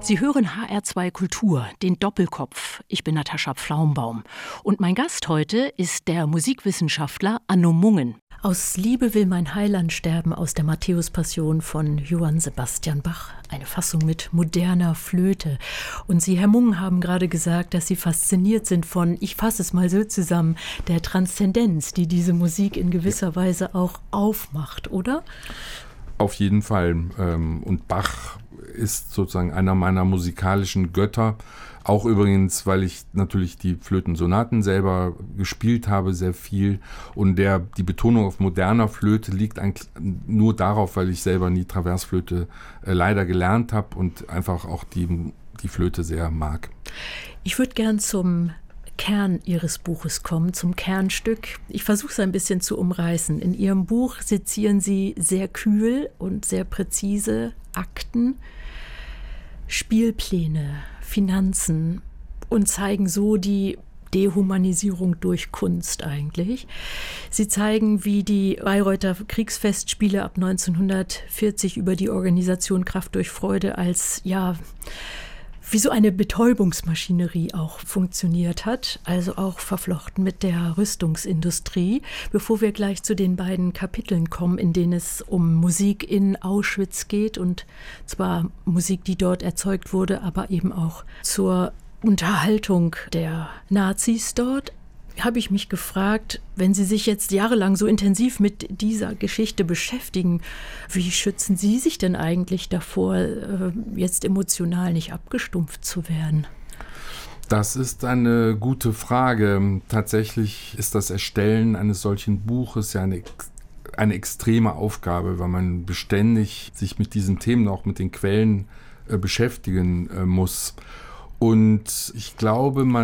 Sie hören HR2 Kultur, den Doppelkopf. Ich bin Natascha Pflaumbaum. Und mein Gast heute ist der Musikwissenschaftler Anno Mungen. Aus Liebe will mein Heiland sterben aus der Matthäus-Passion von Johann Sebastian Bach. Eine Fassung mit moderner Flöte. Und Sie, Herr Mungen, haben gerade gesagt, dass Sie fasziniert sind von, ich fasse es mal so zusammen, der Transzendenz, die diese Musik in gewisser Weise auch aufmacht, oder? Auf jeden Fall. Und Bach ist sozusagen einer meiner musikalischen Götter. Auch übrigens, weil ich natürlich die Flötensonaten selber gespielt habe, sehr viel. Und die Betonung auf moderner Flöte liegt eigentlich nur darauf, weil ich selber nie Traversflöte leider gelernt habe und einfach auch die Flöte sehr mag. Ich würde gern zum Kern Ihres Buches kommen, zum Kernstück. Ich versuche es ein bisschen zu umreißen. In Ihrem Buch sezieren Sie sehr kühl und sehr präzise Akten, Spielpläne, Finanzen und zeigen so die Dehumanisierung durch Kunst eigentlich. Sie zeigen, wie die Bayreuther Kriegsfestspiele ab 1940 über die Organisation Kraft durch Freude als, wie so eine Betäubungsmaschinerie auch funktioniert hat, also auch verflochten mit der Rüstungsindustrie. Bevor wir gleich zu den beiden Kapiteln kommen, in denen es um Musik in Auschwitz geht, und zwar Musik, die dort erzeugt wurde, aber eben auch zur Unterhaltung der Nazis dort, habe ich mich gefragt, wenn Sie sich jetzt jahrelang so intensiv mit dieser Geschichte beschäftigen, wie schützen Sie sich denn eigentlich davor, jetzt emotional nicht abgestumpft zu werden? Das ist eine gute Frage. Tatsächlich ist das Erstellen eines solchen Buches ja eine extreme Aufgabe, weil man beständig sich mit diesen Themen, auch mit den Quellen beschäftigen muss. Und ich glaube,